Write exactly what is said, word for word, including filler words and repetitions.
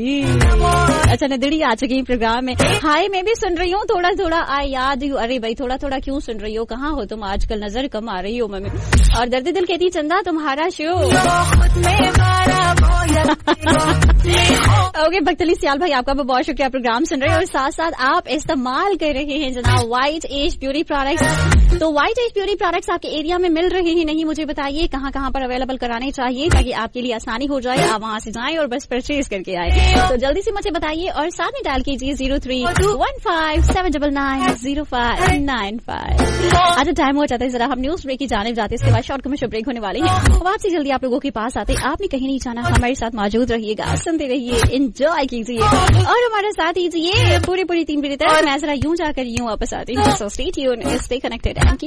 अच्छा नदड़ी आ चुकी है प्रोग्राम में। हाय मैं भी सुन रही हूँ, थोड़ा थोड़ा आ याद। अरे भाई थोड़ा थोड़ा क्यों सुन रही हो, कहाँ हो तुम आजकल, नजर कम आ रही हो मम्मी। और दर्द दिल कहती चंदा तुम्हारा शो। ओके भक्तली सियाल भाई आपका भी बहुत शुक्रिया, प्रोग्राम सुन रहे हो और साथ साथ आप इस्तेमाल कर रहे हैं जनाब व्हाइट एज ब्यूटी प्रोडक्ट्स। तो व्हाइट एज ब्यूटी प्रोडक्ट्स आपके एरिया में मिल रहे हैं नहीं, मुझे बताइए कहाँ कहाँ पर अवेलेबल कराने चाहिए ताकि आपके लिए आसानी हो जाए, आप वहाँ से जाएं और बस परचेज करके आए। तो जल्दी से मुझे बताइए और साथ में डायल कीजिए zero three one five seven double nine zero five nine five. अच्छा टाइम हो जाता है जरा हम न्यूज ब्रेक की जाने जाते, इसके बाद शॉर्ट कमर्शियल ब्रेक होने वाले हैं। बहुत सी जल्दी आप लोगों के पास आते, आपने कहीं नहीं जाना, हमारे साथ मौजूद रहिएगा, सुनते रहिए, एंजॉय कीजिए और हमारे साथ दीजिए पूरी पूरी तीन बजे तक। मैं जरा यूं जाकर यूं वापस आती हूँ, so stay tuned, stay connected and